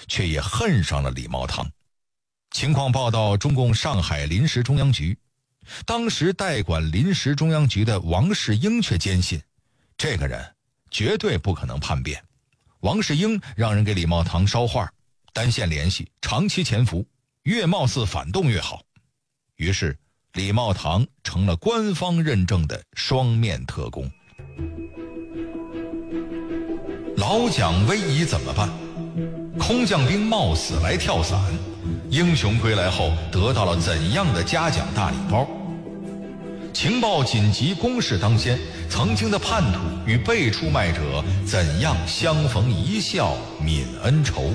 却也恨上了李茂堂。情况报到中共上海临时中央局，当时代管临时中央局的王世英却坚信，这个人绝对不可能叛变。王世英让人给李茂堂捎话，单线联系，长期潜伏，越貌似反动越好。于是李茂堂成了官方认证的双面特工。老蒋危疑怎么办？空降兵冒死来跳伞，英雄归来后得到了怎样的嘉奖大礼包？情报紧急攻势当先，曾经的叛徒与被出卖者怎样相逢一笑泯恩仇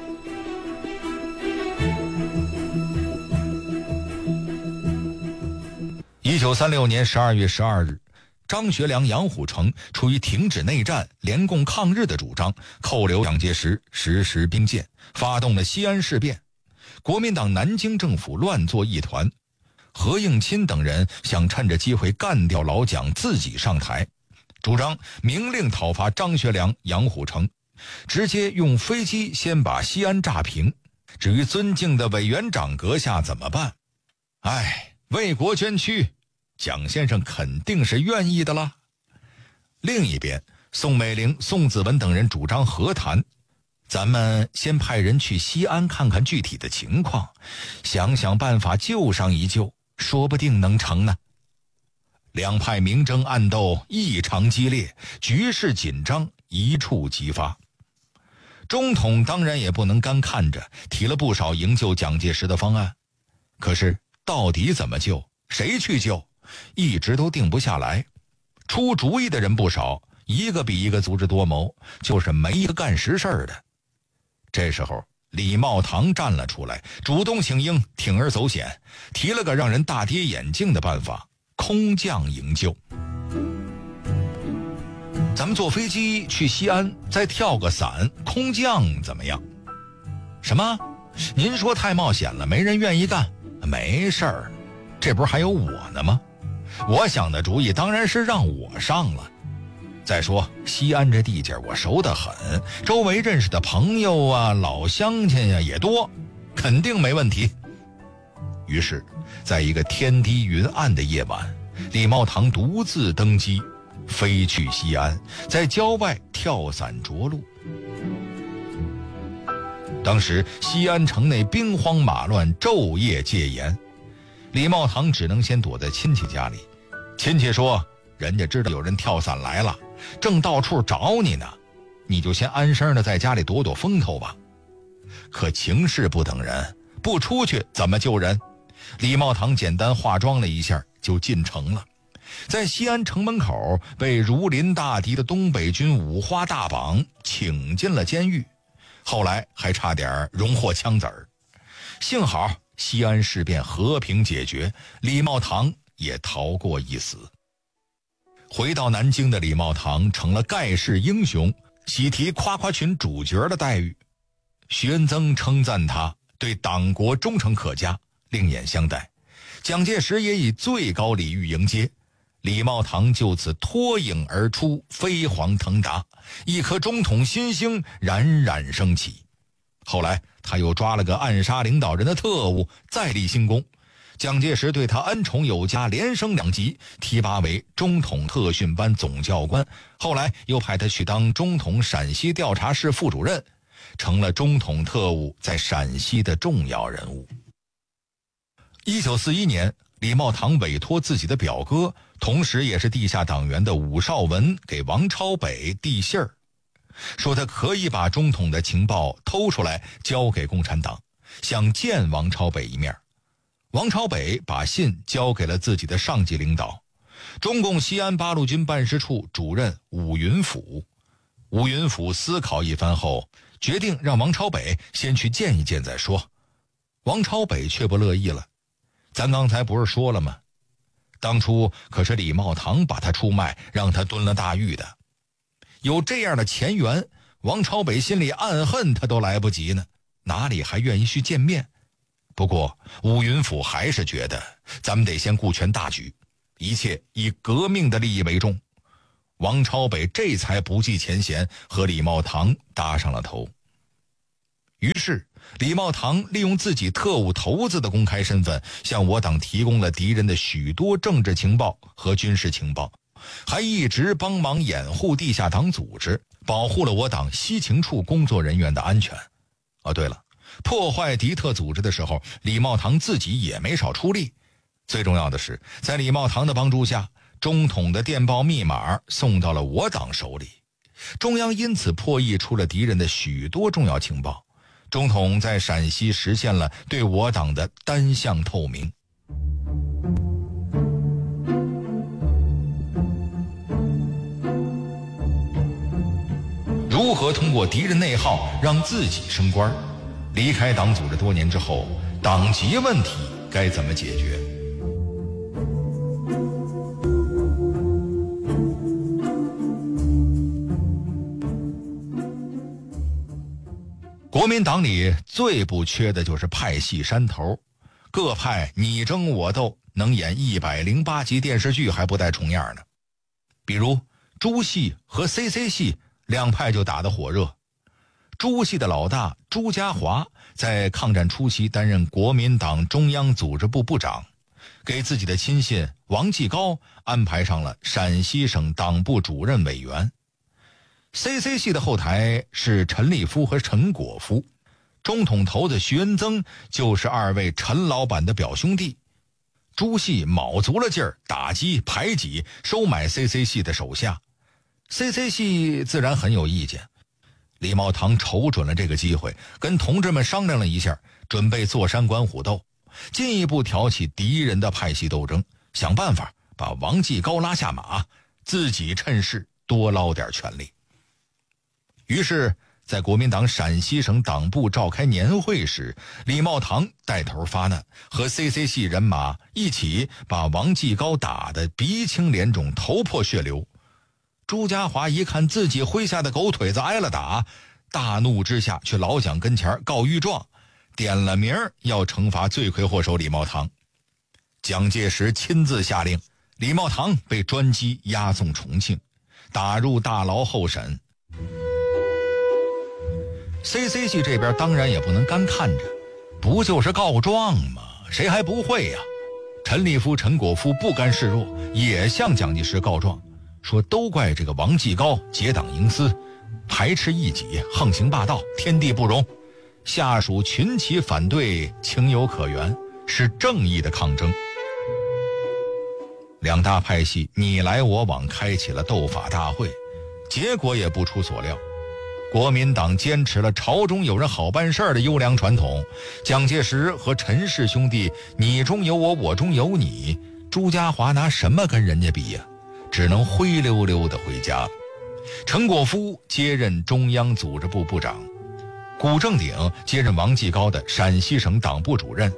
？1936年12月12日，张学良、杨虎城出于停止内战、联共抗日的主张，扣留蒋介石，实施兵谏，发动了西安事变。国民党南京政府乱作一团，何应钦等人想趁着机会干掉老蒋，自己上台，主张明令讨伐张学良、杨虎城，直接用飞机先把西安炸平。至于尊敬的委员长阁下怎么办？为国捐躯，蒋先生肯定是愿意的啦。另一边，宋美龄、宋子文等人主张和谈，咱们先派人去西安看看具体的情况，想想办法救上一救，说不定能成呢。两派明争暗斗异常激烈，局势紧张，一触即发。中统当然也不能干看着，提了不少营救蒋介石的方案。可是到底怎么救，谁去救，一直都定不下来。出主意的人不少，一个比一个足智多谋，就是没一个干实事的。这时候李茂堂站了出来，主动请缨，铤而走险，提了个让人大跌眼镜的办法：空降营救。咱们坐飞机去西安，再跳个伞，空降怎么样？什么？您说太冒险了，没人愿意干。没事儿，这不是还有我呢吗？我想的主意当然是让我上了。再说西安这地界我熟得很，周围认识的朋友啊、老乡亲呀也多，肯定没问题。于是在一个天低云暗的夜晚，李茂堂独自登机，飞去西安，在郊外跳伞着陆。当时西安城内兵荒马乱，昼夜戒严，李茂堂只能先躲在亲戚家里。亲戚说，人家知道有人跳伞来了，正到处找你呢，你就先安生的在家里躲躲风头吧。可情势不等人，不出去怎么救人？李茂堂简单化妆了一下就进城了，在西安城门口被如临大敌的东北军五花大绑，请进了监狱，后来还差点荣获枪子儿。幸好西安事变和平解决，李茂堂也逃过一死。回到南京的李茂堂成了盖世英雄，喜提夸夸群主角的待遇。徐恩曾称赞他对党国忠诚可嘉，另眼相待。蒋介石也以最高礼遇迎接，李茂堂就此脱颖而出，飞黄腾达，一颗中统新星冉冉升起。后来他又抓了个暗杀领导人的特务，再立新功。蒋介石对他恩宠有加，连升2级，提拔为中统特训班总教官。后来又派他去当中统陕西调查室副主任，成了中统特务在陕西的重要人物。1941年，李茂堂委托自己的表哥，同时也是地下党员的伍绍文给王超北递信儿，说他可以把中统的情报偷出来交给共产党，想见王超北一面。王超北把信交给了自己的上级领导，中共西安八路军办事处主任伍云甫。伍云甫思考一番后，决定让王超北先去见一见再说。王超北却不乐意了，咱刚才不是说了吗？当初可是李茂堂把他出卖，让他蹲了大狱的。有这样的前缘，王超北心里暗恨他都来不及呢，哪里还愿意去见面？不过伍云甫还是觉得咱们得先顾全大局，一切以革命的利益为重。王超北这才不计前嫌，和李茂堂搭上了头。 于是李茂堂利用自己特务头子的公开身份，向我党提供了敌人的许多政治情报和军事情报，还一直帮忙掩护地下党组织，保护了我党西情处工作人员的安全。对了，破坏敌特组织的时候，李茂堂自己也没少出力。最重要的是，在李茂堂的帮助下，中统的电报密码送到了我党手里，中央因此破译出了敌人的许多重要情报。中统在陕西实现了对我党的单向透明。如何通过敌人内耗让自己升官？离开党组织多年之后，党籍问题该怎么解决？国民党里最不缺的就是派系山头，各派你争我斗，能演108集电视剧还不带重样呢。比如朱系和 CC 系两派就打得火热。朱系的老大朱家骅在抗战初期担任国民党中央组织部部长，给自己的亲信王继高安排上了陕西省党部主任委员。CC 系的后台是陈立夫和陈果夫，中统头子徐恩曾就是二位陈老板的表兄弟。朱系卯足了劲儿打击排挤收买 CC 系的手下， CC 系自然很有意见。李茂堂瞅准了这个机会，跟同志们商量了一下，准备坐山观虎斗，进一步挑起敌人的派系斗争，想办法把王继高拉下马，自己趁势多捞点权力。于是在国民党陕西省党部召开年会时，李茂堂带头发难，和 CC 系人马一起把王继高打得鼻青脸肿，头破血流。朱家骅一看自己麾下的狗腿子挨了打，大怒之下去老蒋跟前告御状，点了名要惩罚罪魁祸首李茂堂。蒋介石亲自下令，李茂堂被专机押送重庆，打入大牢候审。CC 系这边当然也不能干看着，不就是告状吗？谁还不会呀？陈立夫、陈果夫不甘示弱，也向蒋介石告状，说都怪这个王继高结党营私，排斥异己，横行霸道，天地不容，下属群起反对，情有可原，是正义的抗争。两大派系你来我往，开启了斗法大会，结果也不出所料，国民党坚持了朝中有人好办事的优良传统，蒋介石和陈氏兄弟你中有我，我中有你，朱家骅拿什么跟人家比呀？只能灰溜溜地回家了。陈果夫接任中央组织部部长，古正鼎接任王继高的陕西省党部主任。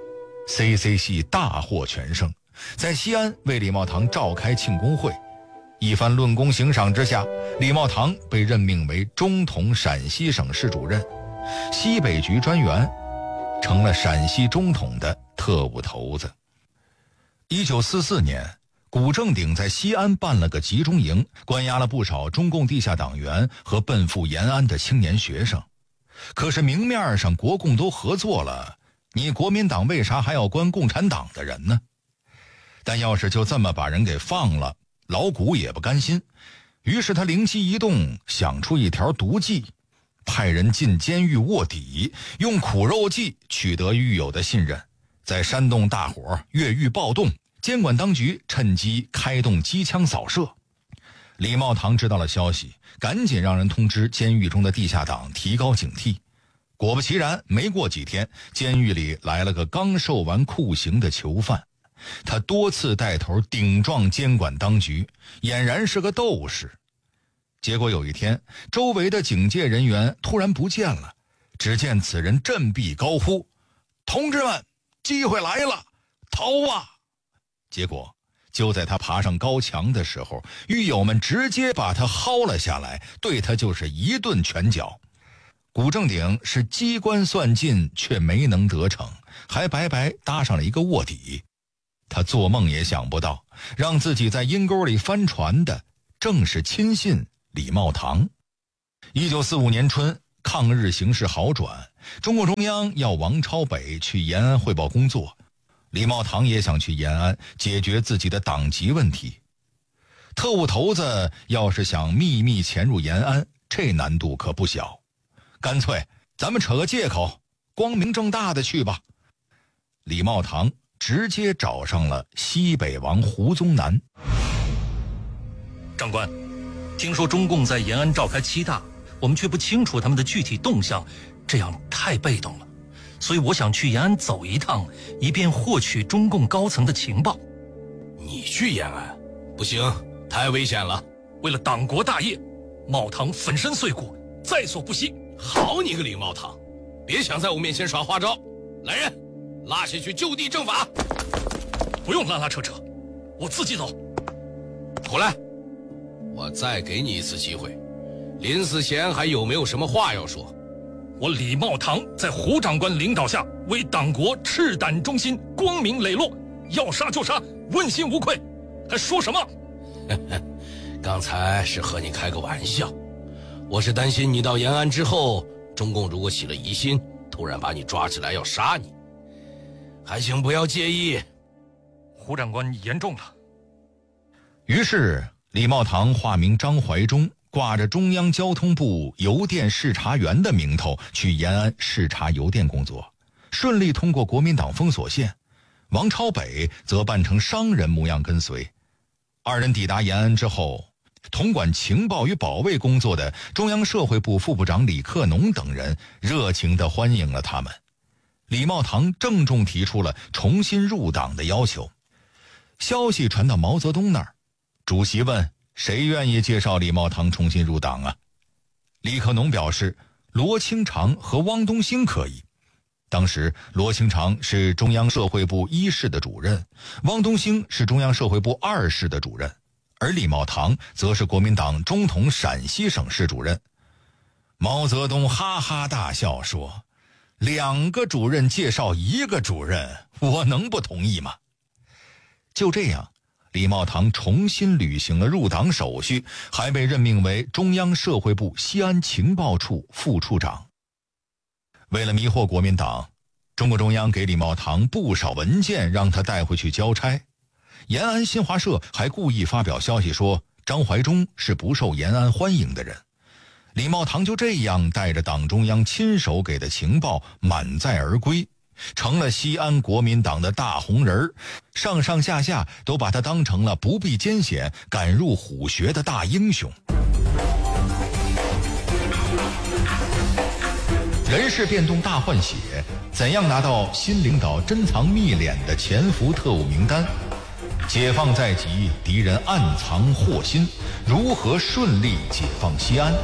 CC 系大获全胜，在西安为李茂堂召开庆功会。一番论功行赏之下，李茂堂被任命为中统陕西省市主任、西北局专员，成了陕西中统的特务头子。1944年，古正鼎在西安办了个集中营，关押了不少中共地下党员和奔赴延安的青年学生。可是明面上国共都合作了，你国民党为啥还要关共产党的人呢？但要是就这么把人给放了，老古也不甘心，于是他灵机一动，想出一条毒计，派人进监狱卧底，用苦肉计取得狱友的信任，在煽动大伙越狱暴动，监管当局趁机开动机枪扫射。李茂堂知道了消息，赶紧让人通知监狱中的地下党提高警惕。果不其然，没过几天，监狱里来了个刚受完酷刑的囚犯，他多次带头顶撞监管当局，俨然是个斗士。结果有一天，周围的警戒人员突然不见了，只见此人振臂高呼：“同志们，机会来了，逃啊！”结果就在他爬上高墙的时候，狱友们直接把他薅了下来，对他就是一顿拳脚。古正鼎是机关算尽，却没能得逞，还白白搭上了一个卧底。他做梦也想不到，让自己在阴沟里翻船的正是亲信李茂堂。1945年春， 抗日形势好转，中共中央要王超北去延安汇报工作，李茂堂也想去延安解决自己的党籍问题。特务头子要是想秘密潜入延安，这难度可不小。干脆咱们扯个借口，光明正大的去吧。李茂堂直接找上了西北王胡宗南。 长官，听说中共在延安召开7大，我们却不清楚他们的具体动向，这样太被动了。所以我想去延安走一趟，以便获取中共高层的情报。 你去延安？不行，太危险了。 为了党国大业，茂堂粉身碎骨，在所不惜。 好你个李茂堂，别想在我面前耍花招！来人，拉下去就地正法。 不用拉拉扯扯，我自己走。 过来，我再给你一次机会，临死前还有没有什么话要说？ 我李茂堂在胡长官领导下，为党国赤胆忠心，光明磊落，要杀就杀，问心无愧，还说什么？ 刚才是和你开个玩笑，我是担心你到延安之后，中共如果起了疑心，突然把你抓起来要杀你，还请不要介意。 胡长官严重了。 于是李茂堂化名张怀忠，挂着中央交通部邮电视察员的名头去延安视察邮电工作，顺利通过国民党封锁线。王超北则扮成商人模样跟随。二人抵达延安之后，统管情报与保卫工作的中央社会部副部长李克农等人热情地欢迎了他们。李茂堂郑重提出了重新入党的要求。消息传到毛泽东那儿，主席问谁愿意介绍李茂堂重新入党啊？李克农表示罗清长和汪东兴可以。当时罗清长是中央社会部1室的主任，汪东兴是中央社会部2室的主任，而李茂堂则是国民党中统陕西省市主任。毛泽东哈哈大笑说，2个主任介绍1个主任，我能不同意吗？就这样，李茂堂重新履行了入党手续，还被任命为中央社会部西安情报处副处长。为了迷惑国民党，中共中央给李茂堂不少文件让他带回去交差。延安新华社还故意发表消息说张怀忠是不受延安欢迎的人。李茂堂就这样带着党中央亲手给的情报满载而归，成了西安国民党的大红人，上上下下都把他当成了不避艰险敢入虎穴的大英雄。人事变动大换血，怎样拿到新领导珍藏密敛的潜伏特务名单？解放在即，敌人暗藏祸心，如何顺利解放西安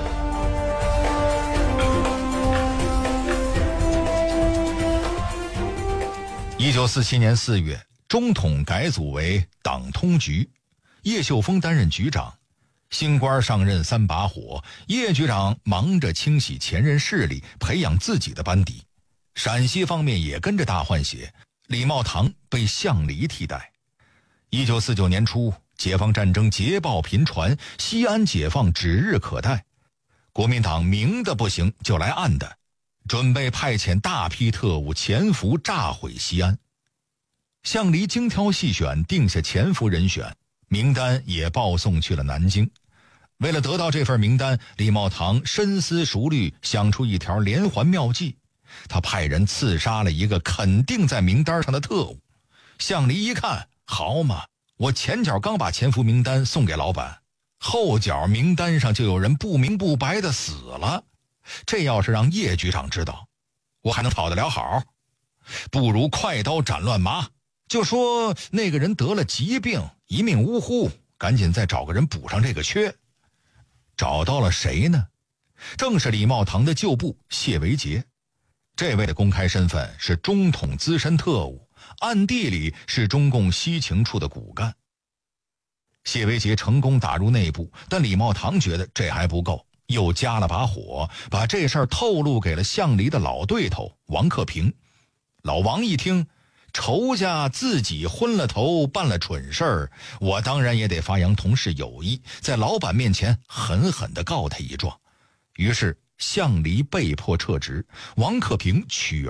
？1947年4月，中统改组为党通局，叶秀峰担任局长。新官上任3把火，叶局长忙着清洗前任势力，培养自己的班底。陕西方面也跟着大换血，李茂堂被向黎替代。1949年初，解放战争捷报频传，西安解放指日可待。国民党明的不行就来暗的，准备派遣大批特务潜伏炸毁西安。向黎精挑细选，定下潜伏人选，名单也报送去了南京。为了得到这份名单，李茂堂深思熟虑，想出一条连环妙计。他派人刺杀了一个肯定在名单上的特务。向黎一看，好嘛，我前脚刚把潜伏名单送给老板，后脚名单上就有人不明不白的死了。这要是让叶局长知道，我还能讨得了好？不如快刀斩乱麻，就说那个人得了疾病，一命呜呼，赶紧再找个人补上这个缺。找到了谁呢？正是李茂堂的旧部谢维杰。这位的公开身份是中统资深特务，暗地里是中共西情处的骨干。谢维杰成功打入内部，但李茂堂觉得这还不够，又加了把火，把这事儿透露给了向黎的老对头王克平。老王一听，仇家自己昏了头，办了蠢事儿，我当然也得发扬同事友谊，在老板面前狠狠地告他一状。于是项黎被迫撤职，王克平取